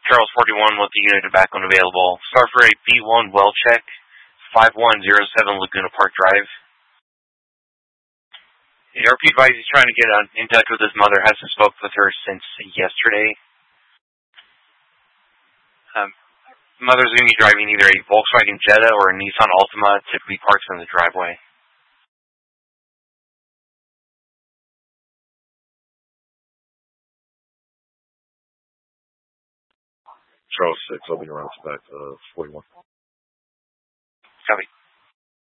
Charles 41, multi-unit tobacco unavailable. Start for a B1 well check, 5107 Laguna Park Drive. The RP advised he's trying to get in touch with his mother. Hasn't spoken with her since yesterday. Mother's going to be driving either a Volkswagen Jetta or a Nissan Altima, typically parks in the driveway. Charles 6, I'll be around back 41. Copy.